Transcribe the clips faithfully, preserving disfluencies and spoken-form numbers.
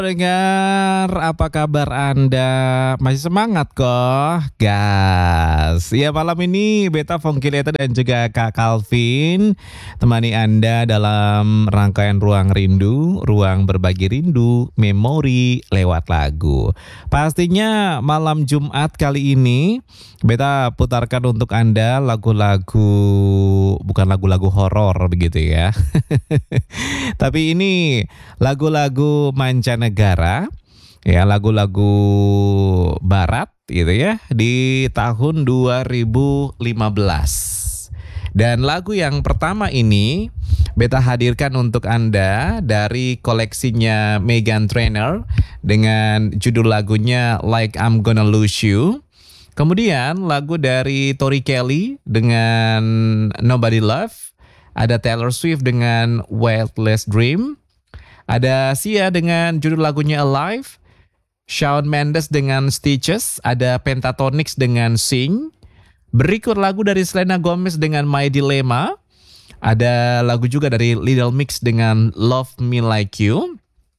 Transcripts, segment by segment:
Dengar, apa kabar Anda? Masih semangat kok, gas. Ya malam ini Beta Fongkileta dan juga Kak Calvin temani Anda dalam rangkaian Ruang Rindu, ruang berbagi rindu, memori lewat lagu. Pastinya malam Jumat kali ini Beta putarkan untuk Anda lagu-lagu, bukan lagu-lagu horor begitu ya. Tapi ini lagu-lagu mancanegara, ya lagu-lagu barat gitu ya di tahun dua ribu lima belas. Dan lagu yang pertama ini Beta hadirkan untuk Anda dari koleksinya Meghan Trainor dengan judul lagunya Like I'm Gonna Lose You. Kemudian lagu dari Tori Kelly dengan Nobody Love. Ada Taylor Swift dengan Wildest Dream. Ada Sia dengan judul lagunya Alive. Shawn Mendes dengan Stitches. Ada Pentatonix dengan Sing. Berikut lagu dari Selena Gomez dengan My Dilemma. Ada lagu juga dari Little Mix dengan Love Me Like You.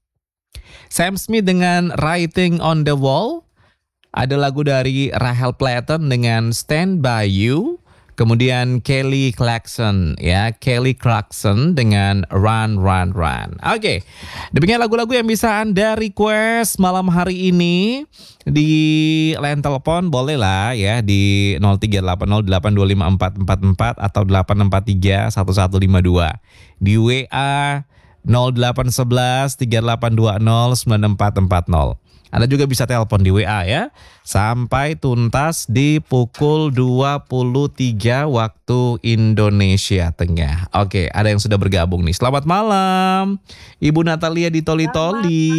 Sam Smith dengan Writing on the Wall. Ada lagu dari Rahel Platten dengan Stand By You. Kemudian Kelly Clarkson ya, Kelly Clarkson dengan Run Run Run. Oke, demikian lagu-lagu yang bisa Anda request malam hari ini di line telepon boleh lah ya di nol tiga delapan nol delapan dua lima empat empat empat atau delapan empat tiga satu satu lima dua. Di W A nol delapan satu satu tiga delapan dua nol sembilan empat empat nol. Anda juga bisa telepon di W A ya. Sampai tuntas di pukul dua puluh tiga waktu Indonesia Tengah. Oke, ada yang sudah bergabung nih. Selamat malam, Ibu Natalia di Toli-Toli.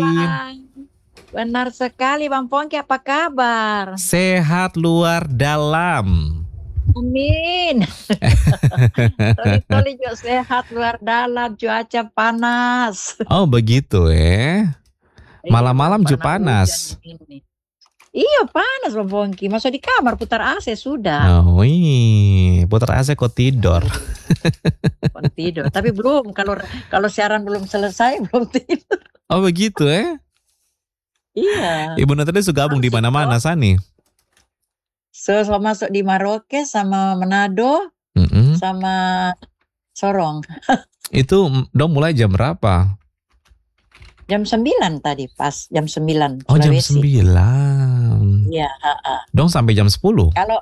Benar sekali Bang Pongki, apa kabar? Sehat luar dalam. Amin. Toli-Toli juga sehat luar dalam, cuaca panas. Oh begitu ya. Malam-malam juga panas. Iya panas Bang Pongki. Masa di kamar putar A C sudah. Oh iya, putar A C kok tidur. Kok tidur. Tapi belum, kalau kalau siaran belum selesai belum tidur. Oh begitu ya. Iya. Ibu Natalia suka gabung di mana-mana Sani. So, so masuk di Maroke sama Manado, Mm-mm. sama Sorong. Itu dong mulai jam berapa? Jam sembilan tadi, pas jam sembilan. Oh jam Sulawesi. sembilan. Iya, ha-ha. Dong sampai jam sepuluh. Kalau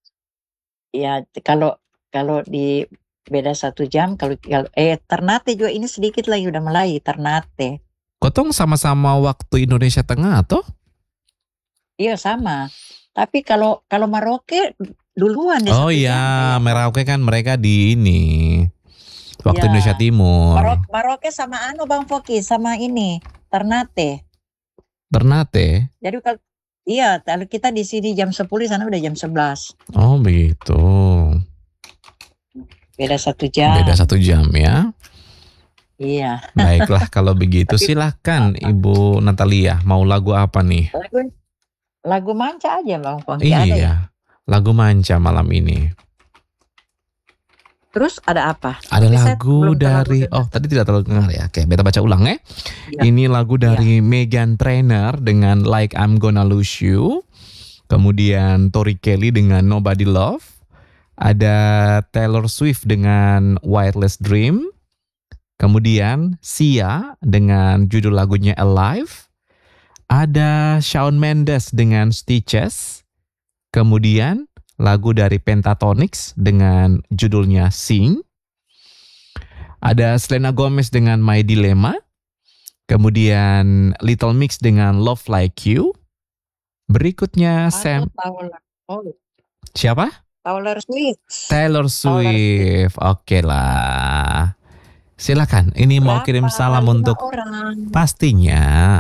ya kalau kalau di beda satu jam, kalau, kalau eh Ternate juga ini sedikit lagi udah mulai Ternate. Kotong sama-sama waktu Indonesia Tengah atau? Iya sama. Tapi kalau kalau Maroke duluan. Oh iya, Merauke kan mereka di ini waktu ya. Indonesia Timur. Marok, Maroke sama anu Bang Foki sama ini Ternate. Ternate. Jadi kalau iya, kalau kita di sini jam sepuluh, sana udah jam sebelas. Oh begitu. Beda satu jam. Beda satu jam ya. Iya. Baiklah kalau begitu silahkan Ibu Natalia, mau lagu apa nih? Lagu, lagu manca aja Bang Foki. Iya, ada ya? Lagu manca malam ini. Terus ada apa? Ada Tapi lagu dari, oh tadi tidak terlalu dengar ya. Oke, Beta baca ulang ya. ya. Ini lagu dari ya. Meghan Trainor dengan Like I'm Gonna Lose You. Kemudian Tori Kelly dengan Nobody Love. Ada Taylor Swift dengan Wildest Dream. Kemudian Sia dengan judul lagunya Alive. Ada Shawn Mendes dengan Stitches. Kemudian lagu dari Pentatonix dengan judulnya Sing. Ada Selena Gomez dengan My Dilemma. Kemudian Little Mix dengan Love Like You. Berikutnya Sam. Siapa? Taylor Swift. Taylor Swift. Oke lah. Silakan. Ini Berapa? Mau kirim salam untuk orang? Pastinya.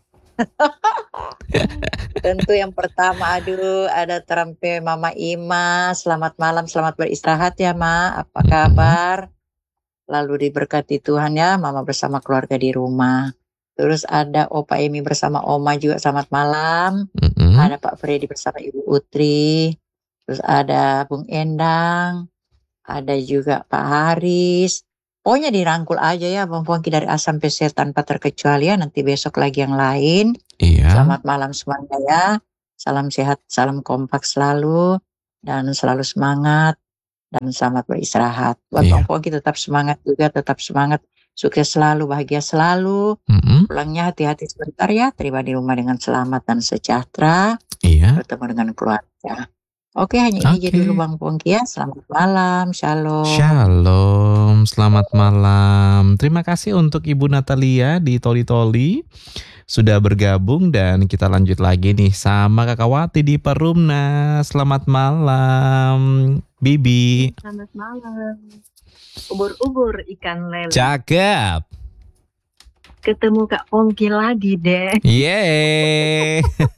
Tentu yang pertama, aduh, ada terampe Mama Ima. Selamat malam, selamat beristirahat ya Ma. Apa kabar? Lalu diberkati Tuhan ya, Mama bersama keluarga di rumah. Terus ada Opa Emi bersama Oma juga selamat malam. Mm-hmm. Ada Pak Freddy bersama Ibu Utri. Terus ada Bung Endang. Ada juga Pak Haris. Pokoknya dirangkul aja ya Bang Pongki dari A sampai Z tanpa terkecuali ya. Nanti besok lagi yang lain. Iya. Selamat malam semuanya ya. Salam sehat, salam kompak selalu. Dan selalu semangat. Dan selamat beristirahat. Buat Iya. Bang Pongki tetap semangat juga, tetap semangat. Sukses selalu, bahagia selalu. Mm-mm. Pulangnya hati-hati sebentar ya. Tiba di rumah dengan selamat dan sejahtera. Iya. Bertemu dengan keluarga. Oke, hanya ini aja Oke. dulu Bang Pongki ya. Selamat malam, shalom. Shalom, selamat malam. Terima kasih untuk Ibu Natalia di Toli-Toli sudah bergabung, dan kita lanjut lagi nih sama Kakak Wati di Perumna. Selamat malam, Bibi. Selamat malam. Ubur-ubur ikan lele. Cakep. Ketemu Kak Pongki lagi deh. Yeay.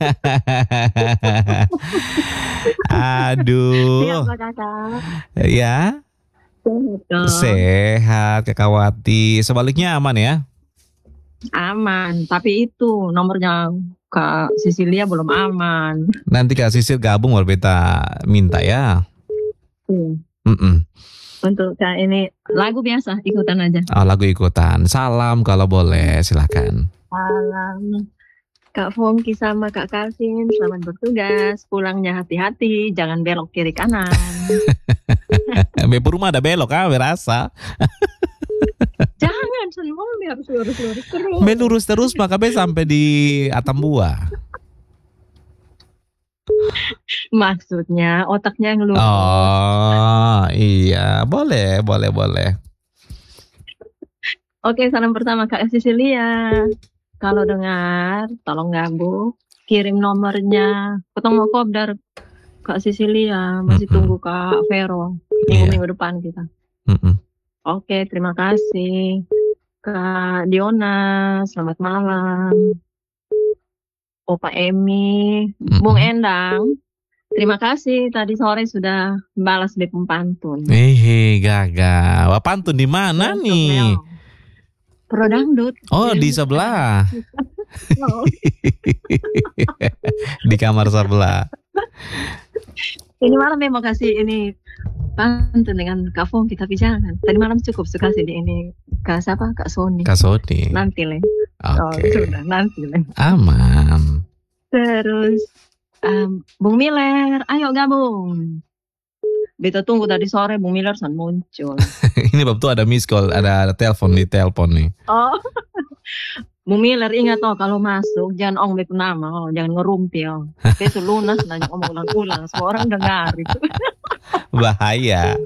Aduh. Siapa kakak? Ya. Sehat. Sehat Kakak Wati. Sebaliknya aman ya? Aman. Tapi itu nomornya Kak Sisilia belum aman. Nanti Kak Sisil gabung baru beta minta ya. Hmm. Mm-mm. Untuk Kak ini lagu biasa ikutan aja. Oh, lagu ikutan. Salam kalau boleh, silakan. Salam Kak Pongki sama Kak Calvin. Selamat bertugas. Pulangnya hati-hati. Jangan belok kiri kanan. Bepo rumah ada belok ah, berasa. Jangan semua harus lurus-lurus terus. Menurus terus maka be sampai di Atambua. Maksudnya otaknya yang lurus. Oh iya, boleh, boleh, boleh. Oke, salam pertama Kak Sisilia. Kalau dengar, tolong gabung, kirim nomornya. Potong mau kopdar Kak Sisilia. Masih Mm-mm. tunggu Kak Vero. Iya. Minggu-minggu depan kita. Mm-mm. Oke, terima kasih. Kak Diona, selamat malam. Opa Emi, Mm-mm. Bung Endang. Terima kasih, tadi sore sudah balas B P M pantun. Hehe, gagal. Wah, pantun di mana Untuk nih? Leo. Pro dangdut. Oh, di sebelah. Oh, Di kamar sebelah. ini malam memang kasih ini pantun dengan Kak Pongki, tapi jangan. Tadi malam cukup suka sih di ini Kak siapa? Kak Sony. Kak Sony. Nanti le. Oh, Oke. sudah nanti le. Aman. Terus um, Bung Miller, ayo gabung. Beta tunggu tadi sore Bung Miller san muncul. Ini bab tuh ada miss call, ada, ada telepon di telepon nih. Oh. Bung Miller ingat oh kalau masuk jangan ong bep nama, oh, jangan ngerumpil. Besok lunas nanya omong ulang-ulang, semua orang dengar itu. Bahaya.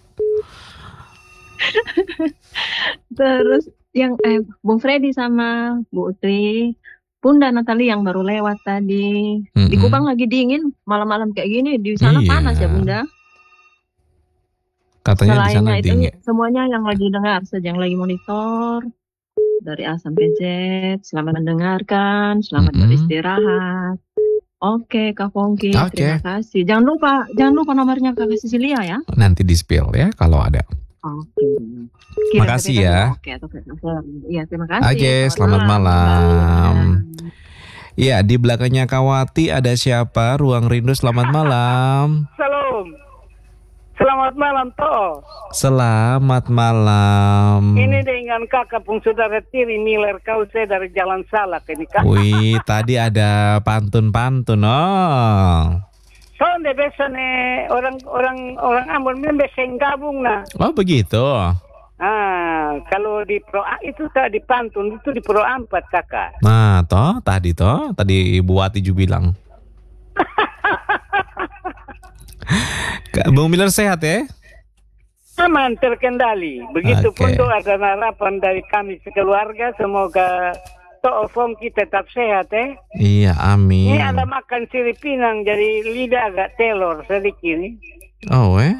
Terus yang eh, Bung Freddy sama Bu Utri, Bunda Natalia yang baru lewat tadi. Di Mm-mm. Kupang lagi dingin, malam-malam kayak gini. Di sana Iya. panas ya Bunda. Katanya di sana Selainnya itu dingin. semuanya yang lagi dengar, saja yang lagi monitor dari A sampai Z, selamat mendengarkan, selamat Mm-mm. beristirahat. Oke Kak Pongki, Oke. terima kasih. Jangan lupa, jangan lupa nomornya Kak Sisilia ya. Nanti di spill ya kalau ada. Oke. Makasih ya. Oke, atau iya terima kasih. Oke, selamat malam. Iya, di belakangnya Kawati ada siapa? Ruang Rindu, selamat malam. Salam. Selamat malam toh. Selamat malam. Ini dengan kakak pun saudara Tiri Miller kau saya dari Jalan Salak ini kak. Wih, tadi ada pantun-pantun. Oh. Soalnya biasa nih orang orang orang Ambon memang biasa yang gabung nah. Oh, begitu. Ah, kalau di Pro A itu tak di pantun itu di Pro empat kakak. Nah, toh tadi toh, tadi Ibu Wati juga bilang. Kak, Bung Miller sehat ya? Aman terkendali. Begitupun Oke. doa dan harapan dari kami sekeluarga semoga toh Pongki tetap sehat eh. Iya, amin. Ini ada makan sirip pinang jadi lidah agak telur sedikit nih. Oh, eh?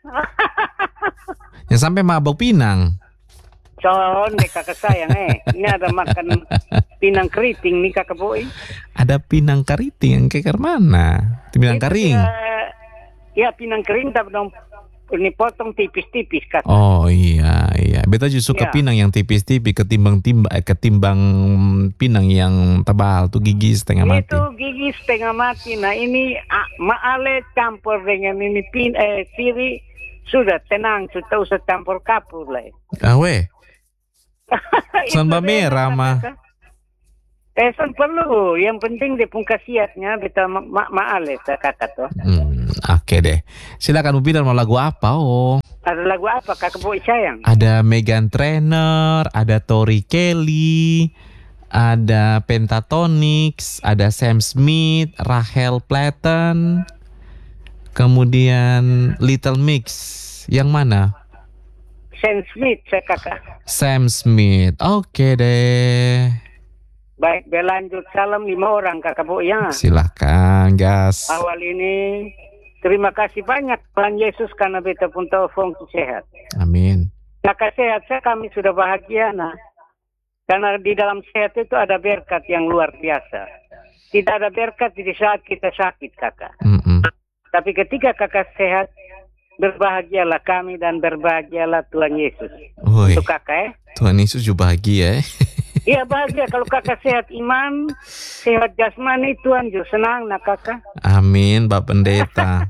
Yang sampai mabok pinang. Con, nih kakak sayang eh. Ini ada makan pinang keriting nih kakak boy. Ada pinang keriting yang keker mana? Pinang Itu kering. dia- ya pinang kering tapi dong ini potong tipis-tipis kakak. Oh iya iya. Beta justru suka Ya. pinang yang tipis-tipis ketimbang timba, eh, ketimbang pinang yang tebal tuh gigi setengah mati. Itu gigi setengah mati. Nah ini ah, maale campur dengan ini pin eh siri Sudah tenang, sudah usah campur kapur lah. Ah weh, Itu Samba merah beda, mah. Kakak. Eh, san perlu. Yang penting dia pun khasiatnya beta ma ma maale kakak tuh. Hmm, oke deh. Silakan Upi dan mau lagu apa oh? Ada lagu apa kakak boy sayang? Ada Meghan Trainor, ada Tori Kelly, ada Pentatonix, ada Sam Smith, Rachel Platten, kemudian Little Mix. Yang mana? Sam Smith saya kakak. Sam Smith. Oke deh. Baik, berlanjut salam lima orang kakak boy ya. Silakan gas. Awal ini terima kasih banyak Tuhan Yesus karena beta pun tahu fungsi sehat. Amin. Kakak sehat saya kami sudah bahagia nah. Karena di dalam sehat itu ada berkat yang luar biasa. Tidak ada berkat di saat kita sakit kakak. Mm-mm. Tapi ketika kakak sehat, berbahagialah kami dan berbahagialah Tuhan Yesus. Woi, Untuk kakak ya. Tuhan Yesus juga bahagia. Iya bahagia kalau kakak sehat iman, sehat jasmani, Tuhan juga senang nah kakak. Amin, Pak Pendeta.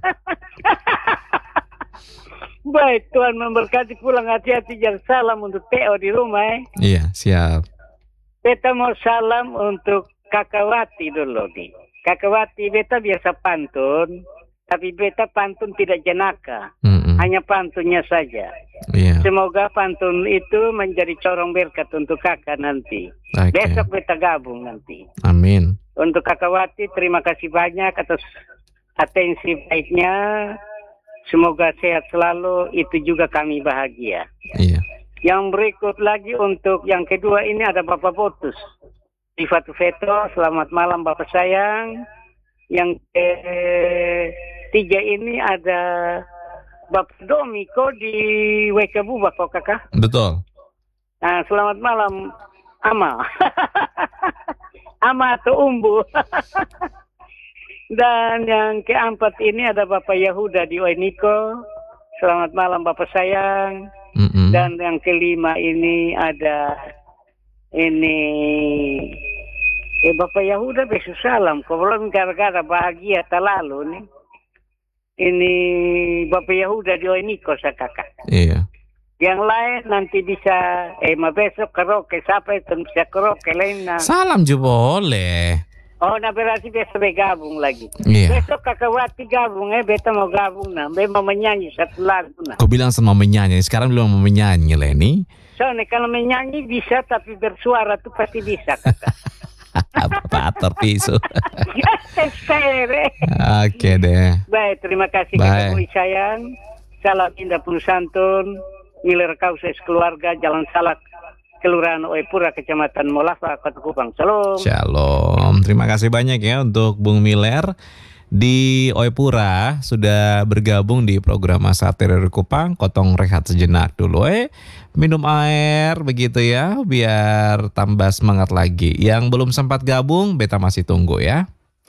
Baik, Tuhan memberkati pulang hati-hati dan salam untuk Teo di rumah ya. Iya, siap. Beta mau salam untuk Kakak Wati dulu nih. Kakak Wati beta biasa pantun, tapi beta pantun tidak jenaka, Mm-mm. hanya pantunnya saja. Iya. Semoga pantun itu menjadi corong berkat untuk kakak nanti. Oke. Besok beta gabung nanti. Amin. Untuk Kakak Wati terima kasih banyak atas atensi baiknya. Semoga sehat selalu, itu juga kami bahagia. Iya. Yang berikut lagi untuk yang kedua ini ada Bapak Botus di Fatu Veto. Selamat malam Bapak sayang. Yang ketiga ini ada Bapak Domiko di Wekabu Bapak kakak. Betul. Nah, selamat malam Ama. Ama atau Umbu. Dan yang keempat ini ada Bapak Yahuda di Oeniko. Selamat malam Bapak sayang. Mm-mm. Dan yang kelima ini ada ini eh Bapak Yahuda besok salam. Kalau gara-gara bahagia terlalu nih. Ini Bapak Yahuda di Oeniko saya kakak. Iya. Yang lain nanti bisa eh ma besok karaoke siapa itu bisa karaoke lain nah. Salam juga boleh. Oh, nah berarti besok bergabung lagi. Iya. Besok Kakak Wati gabung eh, beta mau gabung nah, beta mau menyanyi satu lagu nah. Kau bilang sama menyanyi, sekarang belum mau menyanyi Leni. Soalnya kalau menyanyi bisa, tapi bersuara tuh pasti bisa kakak. Bapak terpisu. Sere. Oke deh. Baik, terima kasih Baik. Kakak Boy sayang. Salam indah penuh santun. Miler kauses keluarga Jalan Salak, Kelurahan Oepura, Kecamatan Molafa, Kota Kupang. Salam. Shalom. Terima kasih banyak ya untuk Bung Miller di Oepura sudah bergabung di program Masatir dari Kupang. Kotong rehat sejenak dulu eh. Minum air begitu ya biar tambah semangat lagi. Yang belum sempat gabung beta masih tunggu ya.